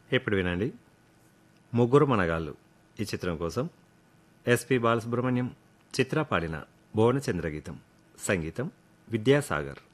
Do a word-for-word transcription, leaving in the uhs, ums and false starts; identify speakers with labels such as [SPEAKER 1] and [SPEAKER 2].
[SPEAKER 1] ఇప్పుడు వినండి ముగ్గురు మనగాళ్ళు ఈ చిత్రం కోసం ఎస్పి బాలసుబ్రహ్మణ్యం చిత్ర పాడిన భువన చంద్రగీతం సంగీతం విద్యాసాగర్.